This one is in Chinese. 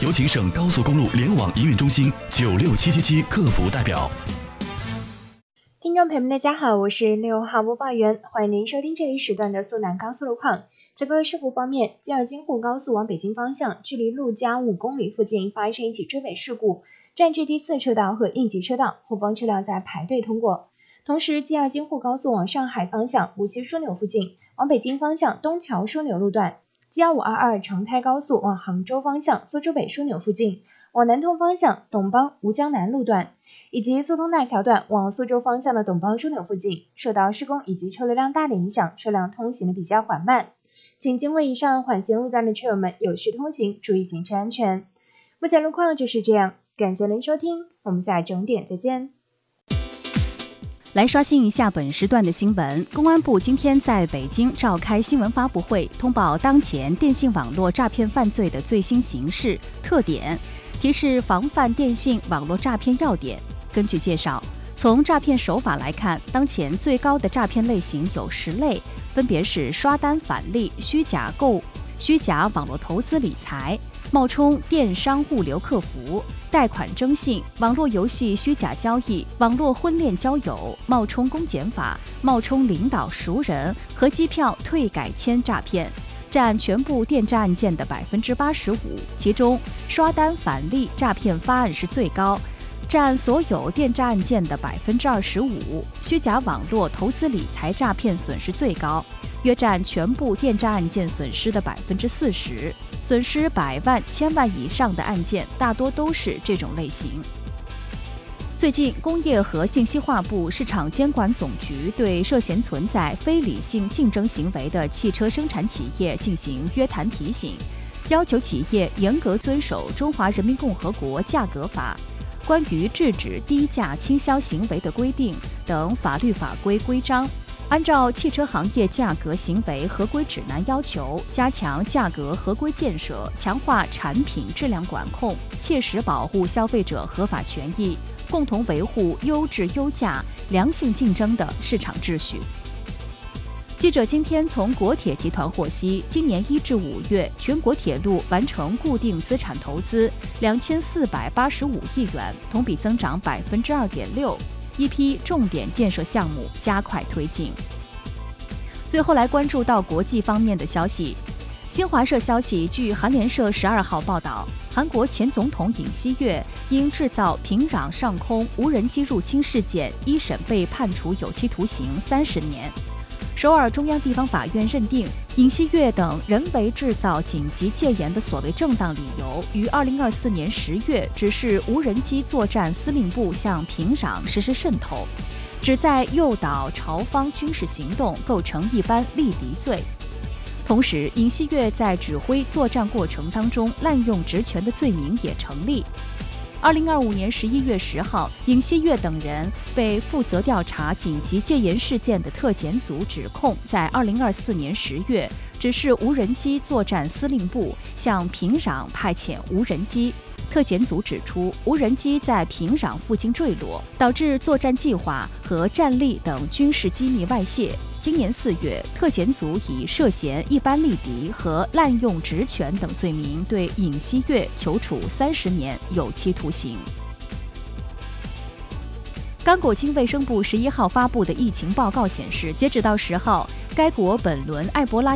有请省高速公路联网营运中心96777客服代表。 听众朋友们，大家好，我是6号播报员，欢迎您收听这一时段的苏南高速路况。在各位事故方面，吉尔京沪高速往北京方向，距离陆家5公里附近发生一起追尾事故，占据第4车道和应急车道，后方车辆在排队通过。同时，吉尔京沪高速往上海方向，无锡枢纽附近，往北京方向东桥枢纽路段，G1522成泰高速往杭州方向，苏州北枢纽附近，往南通方向董邦吴江南路段，以及苏通大桥段往苏州方向的董邦枢纽附近，受到施工以及车流量大的影响，车辆通行的比较缓慢，请经过以上缓行路段的车友们有序通行，注意行车安全。目前路况就是这样，感谢您收听，我们下整点再见。 来刷新一下本时段的新闻。公安部今天在北京召开新闻发布会，通报当前电信网络诈骗犯罪的最新形势、特点，提示防范电信网络诈骗要点。根据介绍，从诈骗手法来看，当前最高的诈骗类型有10类，分别是刷单返利、虚假网络投资理财、冒充电商物流客服、贷款征信、网络游戏虚假交易、网络婚恋交友、冒充公检法、冒充领导熟人和机票退改签诈骗，占全部电诈案件的85%，其中刷单返利诈骗发案是最高，占所有电诈案件的25%，虚假网络投资理财诈骗损失最高，约占全部电诈案件损失的40%，损失100万、1000万以上的案件大多都是这种类型。最近，工业和信息化部市场监管总局对涉嫌存在非理性竞争行为的汽车生产企业进行约谈提醒，要求企业严格遵守《中华人民共和国价格法》、关于制止低价倾销行为的规定等法律法规规章，按照汽车行业价格行为合规指南要求，加强价格合规建设，强化产品质量管控，切实保护消费者合法权益，共同维护优质优价、良性竞争的市场秩序。记者今天从国铁集团获悉，今年1至5月，全国铁路完成固定资产投资2485亿元，同比增长2.6%。一批重点建设项目加快推进。最后来关注到国际方面的消息。新华社消息，据韩联社12号报道，韩国前总统尹锡悦因制造平壤上空无人机入侵事件，一审被判处有期徒刑30年。首尔中央地方法院认定，尹锡悦等人为制造紧急戒严的所谓正当理由，于2024年10月指示无人机作战司令部向平壤实施渗透，旨在诱导朝方军事行动，构成一般利敌罪。同时，尹锡悦在指挥作战过程当中滥用职权的罪名也成立。2025年11月10号，尹锡悦等人被负责调查紧急戒严事件的特检组指控，在2024年10月指示无人机作战司令部向平壤派遣无人机。特检组指出，无人机在平壤附近坠落，导致作战计划和战力等军事机密外泄。今年4月，特检组以涉嫌一般利敌和滥用职权等罪名对尹锡悦求处30年有期徒刑。刚果金卫生部11号发布的疫情报告显示，截止到10号，该国本轮埃博拉